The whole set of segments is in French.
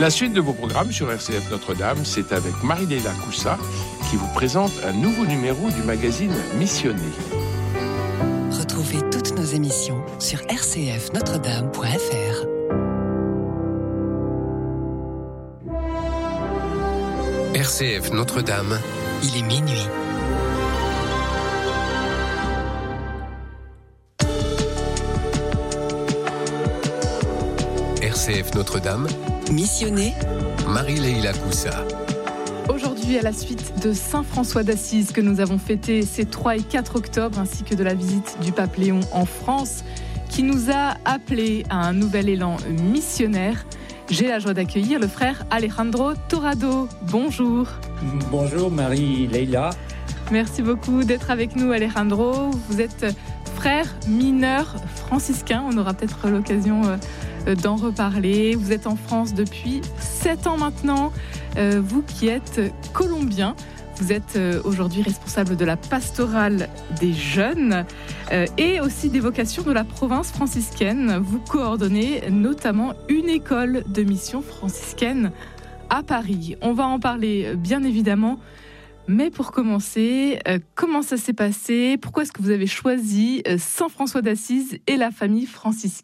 La suite de vos programmes sur RCF Notre-Dame, c'est avec Marie-Léla Coussa qui vous présente un nouveau numéro du magazine Missionné. Retrouvez toutes nos émissions sur rcfnotredame.fr. RCF Notre-Dame, Il est minuit. RCF Notre-Dame, Missionné, Marie-Léla Coussa. Aujourd'hui, à la suite de Saint François d'Assise que nous avons fêté ces 3 et 4 octobre, ainsi que de la visite du pape Léon en France, qui nous a appelés à un nouvel élan missionnaire, j'ai la joie d'accueillir le frère Alejandro Torrado. Bonjour. Bonjour Marie-Léla. Merci beaucoup d'être avec nous, Alejandro. Vous êtes frère mineur franciscain. On aura peut-être l'occasion d'en reparler. Vous êtes en France depuis 7 ans maintenant. Vous qui êtes colombien, vous êtes aujourd'hui responsable de la pastorale des jeunes et aussi des vocations de la province franciscaine. Vous coordonnez notamment une école de mission franciscaine à Paris. On va en parler bien évidemment. Mais pour commencer, comment ça s'est passé ? Pourquoi est-ce que vous avez choisi Saint François d'Assise et la famille franciscaine ?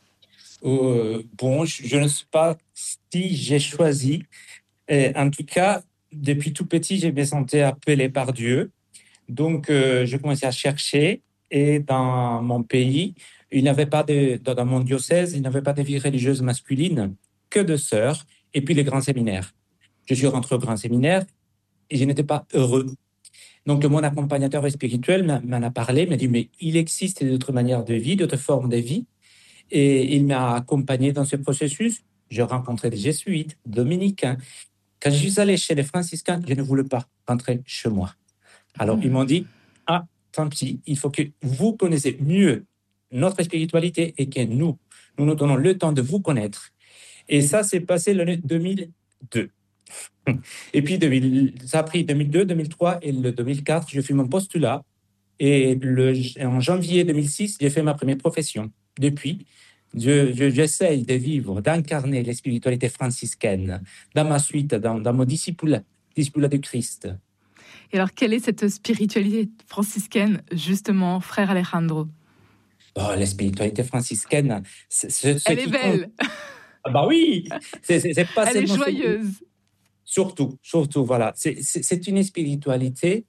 Bon, je ne sais pas si j'ai choisi. En tout cas, depuis tout petit, je me sentais appelé par Dieu. Donc, je commençais à chercher. Et dans mon pays, dans mon diocèse, il n'y avait pas de vie religieuse masculine, que de sœurs, et puis les grands séminaires. Je suis rentré au grand séminaire et je n'étais pas heureux. Donc, mon accompagnateur spirituel m'en a parlé, m'a dit, mais il existe d'autres manières de vie, d'autres formes de vie. Et il m'a accompagné dans ce processus. J'ai rencontré des jésuites, dominicains. Quand je suis allé chez les franciscains, je ne voulais pas rentrer chez moi. Alors, ils m'ont dit, tant pis, il faut que vous connaissiez mieux notre spiritualité et que nous nous donnons le temps de vous connaître. Et ça s'est passé l'année 2002. Et puis, ça a pris 2002, 2003 et le 2004, je fais mon postulat. Et en janvier 2006, j'ai fait ma première profession. Depuis, j'essaye de vivre, d'incarner la spiritualité franciscaine dans ma suite, dans mon discipulat du Christ. Et alors, quelle est cette spiritualité franciscaine, justement, frère Alejandro ? La spiritualité franciscaine, elle est belle. Oui, c'est pas. Elle est joyeuse. Surtout, voilà. C'est une spiritualité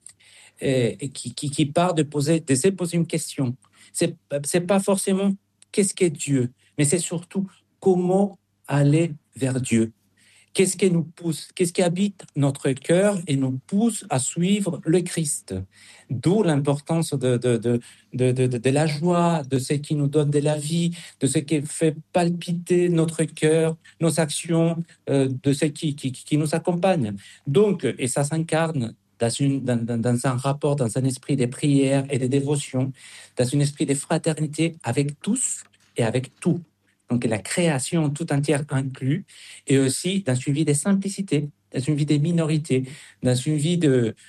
qui part de se poser une question. C'est pas forcément qu'est-ce qu'est Dieu, mais c'est surtout comment aller vers Dieu. Qu'est-ce qui nous pousse, qu'est-ce qui habite notre cœur et nous pousse à suivre le Christ. D'où l'importance de la joie, de ce qui nous donne de la vie, de ce qui fait palpiter notre cœur, nos actions, de ce qui nous accompagne. Donc, et ça s'incarne dans un rapport, dans un esprit de prière et de dévotion, dans un esprit de fraternité avec tous et avec tout. Donc la création tout entière inclue, et aussi dans une vie de simplicité, dans une vie des minorités, dans une vie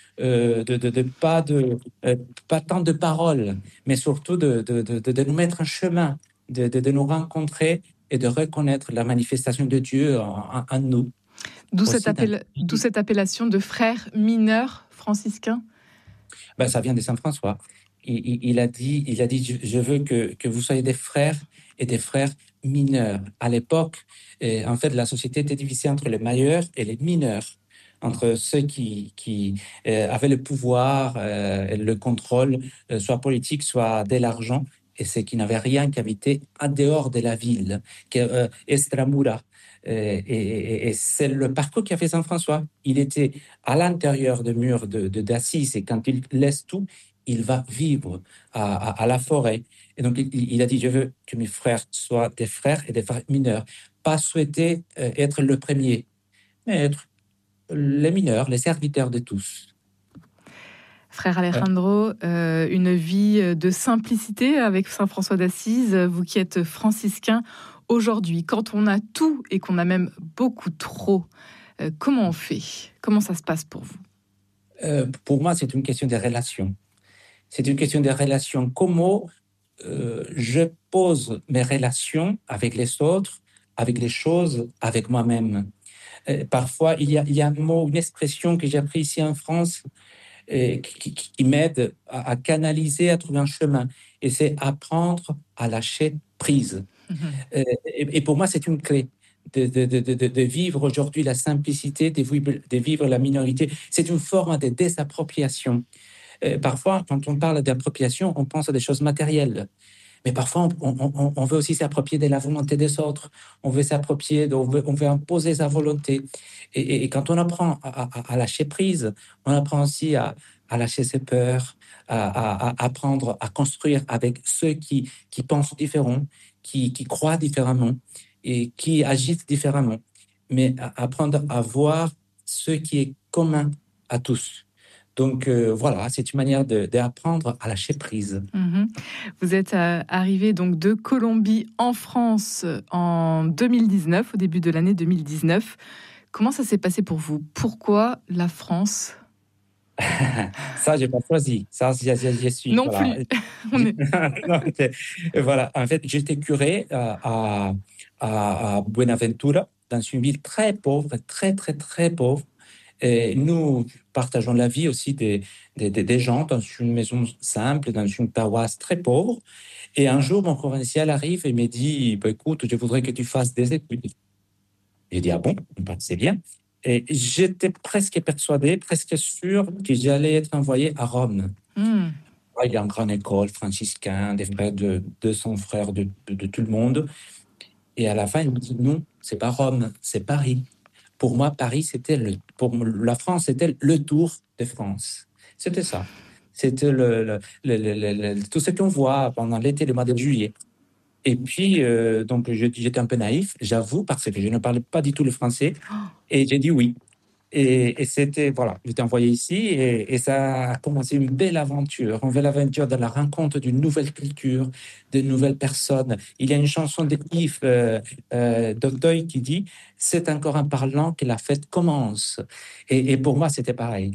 pas tant de paroles, mais surtout de nous mettre en chemin, de nous rencontrer et de reconnaître la manifestation de Dieu en nous. D'où cette appellation de frère mineur franciscain. Ça vient de Saint François. Il a dit, je veux que vous soyez des frères et des frères mineurs. À l'époque, en fait, la société était divisée entre les majeurs et les mineurs, entre ceux qui avaient le pouvoir, le contrôle, soit politique, soit de l'argent, et ceux qui n'avaient rien, qui habitaient en dehors de la ville, extramura. Et c'est le parcours qu'a fait Saint François. Il était à l'intérieur des murs d'Assise, et quand il laisse tout, il va vivre à la forêt. Et donc, il a dit, je veux que mes frères soient des frères et des frères mineurs. Pas souhaiter être le premier, mais être les mineurs, les serviteurs de tous. Frère Alejandro, une vie de simplicité avec Saint François d'Assise, vous qui êtes franciscain aujourd'hui. Quand on a tout et qu'on a même beaucoup trop, comment on fait ? Comment ça se passe pour vous ? Pour moi, c'est une question de relations. C'est une question de relations. Comment je pose mes relations avec les autres avec les choses, avec moi-même. Parfois, il y a un mot, une expression que j'ai appris ici en France qui m'aide à canaliser, à trouver un chemin. Et c'est apprendre à lâcher prise. Et pour moi, c'est une clé de vivre aujourd'hui la simplicité, de vivre la minorité. C'est une forme de désappropriation. Parfois, quand on parle d'appropriation, on pense à des choses matérielles. Mais parfois, on veut aussi s'approprier de la volonté des autres. On veut s'approprier, on veut imposer sa volonté. Et quand on apprend à lâcher prise, on apprend aussi à lâcher ses peurs, à apprendre à construire avec ceux qui pensent différemment, qui croient différemment et qui agissent différemment. Mais apprendre à voir ce qui est commun à tous. Donc voilà, c'est une manière d'apprendre à lâcher prise. Vous êtes arrivé donc de Colombie en France en 2019, au début de l'année 2019. Comment ça s'est passé pour vous? Pourquoi la France? Ça, j'ai pas choisi. Ça, j'y suis. Non voilà. plus. On est... Non, voilà. En fait, j'étais curé à Buenaventura, dans une ville très pauvre, très, très, très pauvre. Et nous partageons la vie aussi des gens dans une maison simple, dans une paroisse très pauvre. Et un jour, mon provincial arrive et me dit bah, écoute, je voudrais que tu fasses des études. J'ai dit ah bon, c'est bien. Et j'étais presque persuadé, presque sûr que j'allais être envoyé à Rome. Il y a une grande école franciscaine, des frères de 200 frères de tout le monde. Et à la fin, il me dit non, c'est pas Rome, c'est Paris. Pour moi, Paris, pour la France, c'était le Tour de France. C'était ça. C'était tout ce qu'on voit pendant l'été, le mois de juillet. Et puis, donc, j'étais un peu naïf, j'avoue, parce que je ne parlais pas du tout le français. Et j'ai dit oui. Et c'était, voilà, j'étais envoyé ici et ça a commencé une belle aventure de la rencontre d'une nouvelle culture, de nouvelles personnes. Il y a une chanson de Yves Doctoy qui dit « C'est encore en parlant que la fête commence ». Et pour moi, c'était pareil.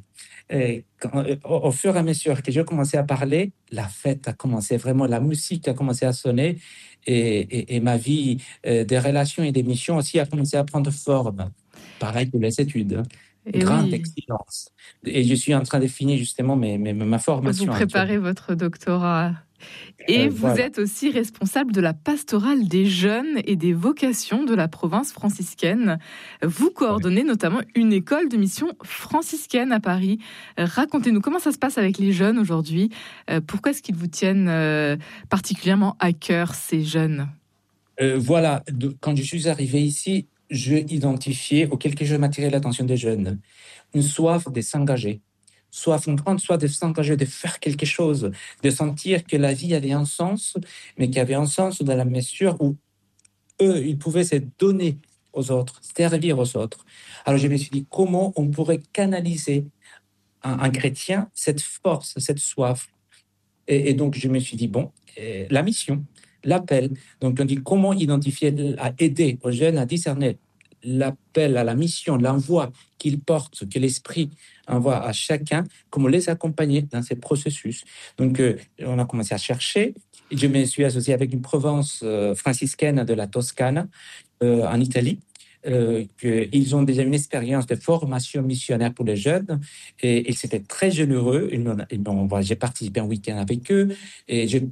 Au fur et à mesure que j'ai commencé à parler, la fête a commencé, vraiment la musique a commencé à sonner et ma vie des relations et des missions aussi a commencé à prendre forme. Pareil pour les études. Grande exigence. Et je suis en train de finir justement ma formation. Vous préparez votre doctorat. Et vous êtes aussi responsable de la pastorale des jeunes et des vocations de la province franciscaine. Vous coordonnez notamment une école de mission franciscaine à Paris. Racontez-nous comment ça se passe avec les jeunes aujourd'hui. Pourquoi est-ce qu'ils vous tiennent particulièrement à cœur, ces jeunes? Voilà, quand je suis arrivé ici, je identifiais auquel que je m'attirais l'attention des jeunes. Une soif de s'engager. Une grande soif de s'engager, de faire quelque chose, de sentir que la vie avait un sens, mais qu'il y avait un sens dans la mesure où eux, ils pouvaient se donner aux autres, servir aux autres. Alors je me suis dit, comment on pourrait canaliser un chrétien cette force, cette soif? Et donc je me suis dit, bon, la mission, l'appel. Donc on dit, comment identifier, à aider aux jeunes à discerner l'appel à la mission, l'envoi qu'il porte, que l'Esprit envoie à chacun, comment les accompagner dans ces processus. Donc, on a commencé à chercher. Et je me suis associé avec une province franciscaine de la Toscane, en Italie. Ils ont déjà une expérience de formation missionnaire pour les jeunes et c'était très généreux. J'ai participé un week-end avec eux et j'ai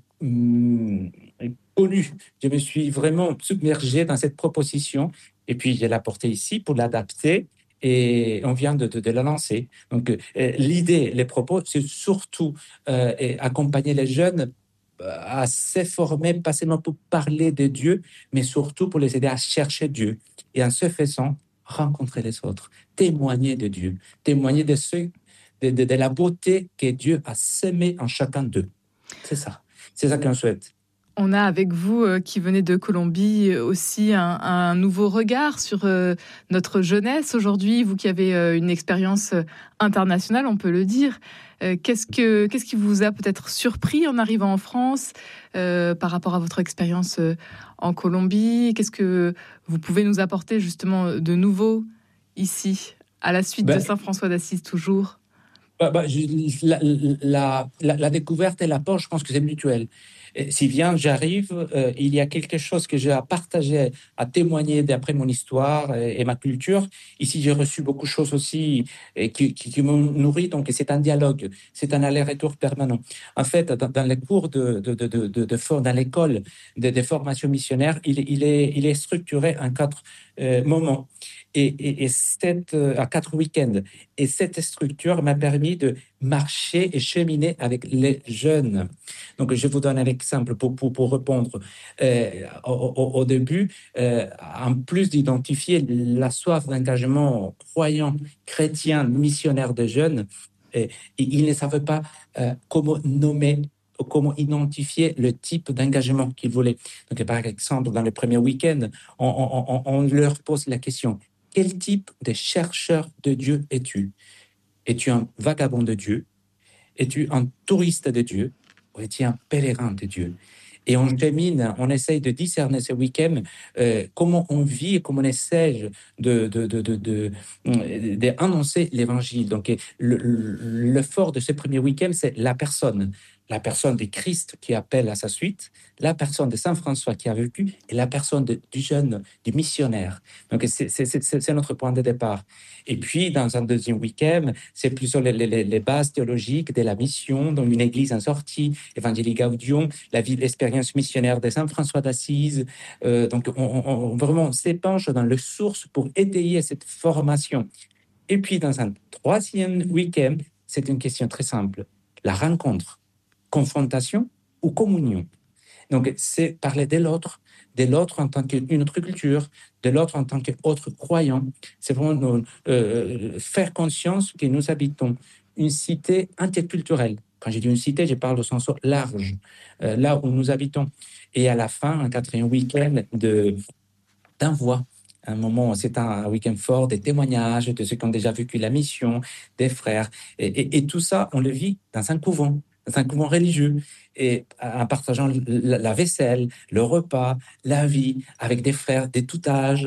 connu, je me suis vraiment submergé dans cette proposition. Et puis, je l'ai apporté ici pour l'adapter et on vient de la lancer. Donc, l'idée, les propos, c'est surtout accompagner les jeunes à se former, pas seulement pour parler de Dieu, mais surtout pour les aider à chercher Dieu. Et en se faisant, rencontrer les autres, témoigner de Dieu, témoigner de la beauté que Dieu a semée en chacun d'eux. C'est ça qu'on souhaite. On a avec vous, qui venez de Colombie, aussi un nouveau regard sur notre jeunesse aujourd'hui. Vous qui avez une expérience internationale, on peut le dire. Qu'est-ce qui vous a peut-être surpris en arrivant en France par rapport à votre expérience en Colombie? Qu'est-ce que vous pouvez nous apporter justement de nouveau ici, à la suite de Saint François d'Assise toujours? La découverte et l'apport, je pense que c'est mutuel. Et si bien j'arrive, il y a quelque chose que j'ai à partager, à témoigner d'après mon histoire et ma culture. Ici, j'ai reçu beaucoup de choses aussi et qui me nourrit. Donc, c'est un dialogue, c'est un aller-retour permanent. En fait, dans les cours dans l'école des formations missionnaires, il est structuré en 4 moments à 4 week-ends. Et cette structure m'a permis de marcher et cheminer avec les jeunes. Donc, je vous donne un exemple pour répondre. Au début, en plus d'identifier la soif d'engagement croyant, chrétien, missionnaire des jeunes, ils ne savaient pas comment nommer, comment identifier le type d'engagement qu'ils voulaient. Donc, par exemple, dans le premier week-end, on leur pose la question: quel type de chercheur de Dieu es-tu? Es-tu un vagabond de Dieu? Es-tu un touriste de Dieu? Ou es-tu un pèlerin de Dieu? Et on chemine, on essaye de discerner ce week-end comment on vit et comment on essaie d'annoncer l'évangile. Donc, le fort de ce premier week-end, c'est la personne de Christ qui appelle à sa suite, la personne de Saint François qui a vécu et la personne du jeune, du missionnaire. Donc, c'est notre point de départ. Et puis, dans un deuxième week-end, c'est plutôt les bases théologiques de la mission, donc une église en sortie, Evangelii Gaudium, la vie de l'expérience missionnaire de Saint François d'Assise. Donc, on vraiment s'épanche dans les sources pour étayer cette formation. Et puis, dans un troisième week-end, c'est une question très simple: la rencontre, confrontation ou communion. Donc, c'est parler de l'autre en tant qu'une autre culture, de l'autre en tant qu'autre croyant. C'est vraiment faire conscience que nous habitons une cité interculturelle. Quand je dis une cité, je parle au sens large, là où nous habitons. Et à la fin, un quatrième week-end d'envoi. Un moment, c'est un week-end fort, des témoignages de ceux qui ont déjà vécu la mission, des frères. Et tout ça, on le vit dans un couvent religieux, et en partageant la vaisselle, le repas, la vie, avec des frères de tout âge,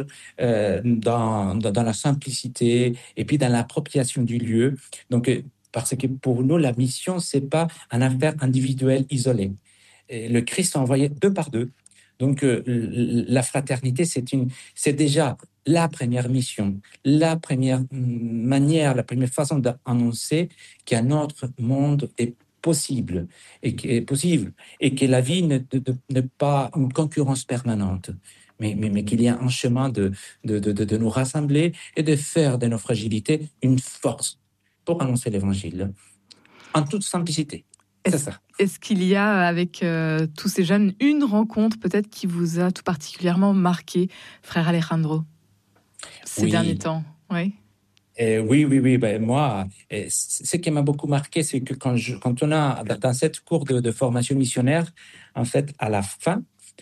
dans la simplicité, et puis dans l'appropriation du lieu. Donc, parce que pour nous, la mission, c'est pas une affaire individuelle isolée. Et le Christ a envoyé 2 par 2. Donc, la fraternité, c'est déjà la première mission, la première manière, la première façon d'annoncer qu'un autre monde est possible et que la vie n'est pas une concurrence permanente, mais qu'il y a un chemin de nous rassembler et de faire de nos fragilités une force pour annoncer l'évangile en toute simplicité. C'est ça. Est-ce qu'il y a, avec tous ces jeunes, une rencontre peut-être qui vous a tout particulièrement marqué, frère Alejandro, ces derniers temps? Oui. Oui. Ben, moi, ce qui m'a beaucoup marqué, c'est que quand on a dans cette cours de formation missionnaire, en fait, à la fin,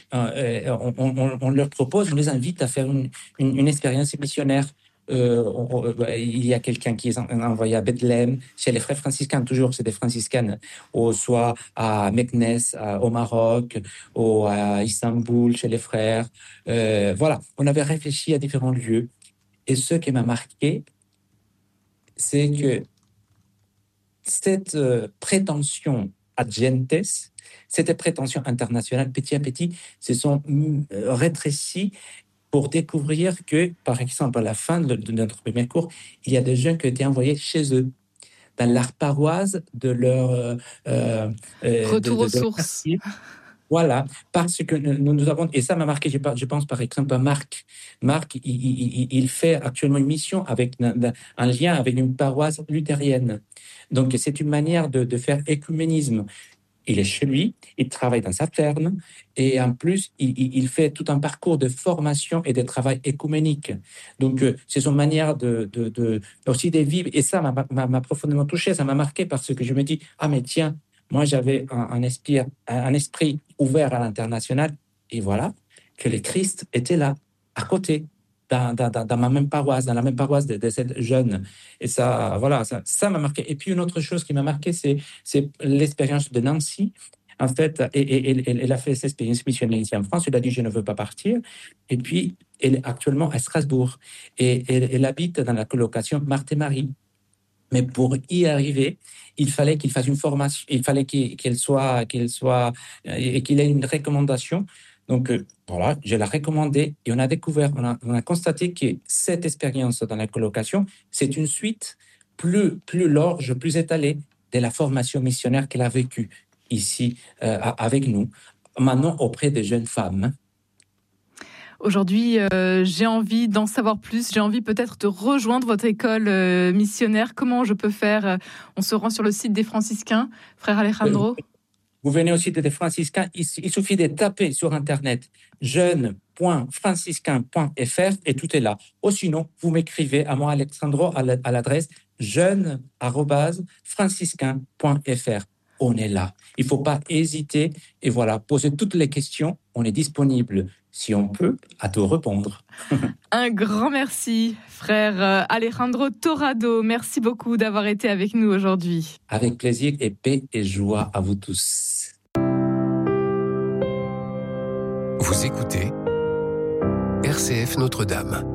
on leur propose, on les invite à faire une expérience missionnaire. Il y a quelqu'un qui est envoyé à Bethléem, chez les frères franciscains, toujours, c'est des franciscaines, ou soit à Meknes, au Maroc, ou à Istanbul, chez les frères. Voilà, on avait réfléchi à différents lieux. Et ce qui m'a marqué, c'est que cette prétention ad gentes, cette prétention internationale, petit à petit, se sont rétrécies pour découvrir que, par exemple, à la fin de notre premier cours, il y a des jeunes qui ont été envoyés chez eux, dans leur paroisse de leur... Retour aux sources. Voilà, parce que nous avons, et ça m'a marqué, je pense par exemple à Marc. Marc, il fait actuellement une mission avec un lien avec une paroisse luthérienne. Donc, c'est une manière de faire écuménisme. Il est chez lui, il travaille dans sa ferme, et en plus, il fait tout un parcours de formation et de travail écuménique. Donc, c'est son manière aussi de vivre, et ça m'a profondément touché, ça m'a marqué, parce que je me dis, ah mais tiens, moi j'avais un esprit ouvert à l'international, et voilà, que le Christ était là, à côté, dans ma même paroisse, dans la même paroisse de cette jeune. Et ça, voilà, ça m'a marqué. Et puis une autre chose qui m'a marqué, c'est l'expérience de Nancy. En fait, elle a fait cette expérience missionnaire ici en France. Elle a dit, je ne veux pas partir. Et puis, elle est actuellement à Strasbourg. Et elle habite dans la colocation Marthe et Marie. Mais pour y arriver, il fallait qu'il fasse une formation, il fallait qu'il ait une recommandation. Donc voilà, je l'ai recommandé et on a constaté que cette expérience dans la colocation, c'est une suite plus large, plus étalée de la formation missionnaire qu'elle a vécue ici avec nous, maintenant auprès des jeunes femmes. Aujourd'hui, j'ai envie d'en savoir plus. J'ai envie peut-être de rejoindre votre école missionnaire. Comment je peux faire? On se rend sur le site des franciscains, frère Alejandro. Vous venez au site des franciscains, il suffit de taper sur Internet jeune.franciscain.fr et tout est là. Ou sinon, vous m'écrivez à moi, Alejandro, à l'adresse jeune@franciscain.fr. On est là. Il ne faut pas hésiter et voilà, poser toutes les questions. On est disponible, si on peut, à te répondre. Un grand merci, frère Alejandro Torrado. Merci beaucoup d'avoir été avec nous aujourd'hui. Avec plaisir et paix et joie à vous tous. Vous écoutez RCF Notre-Dame.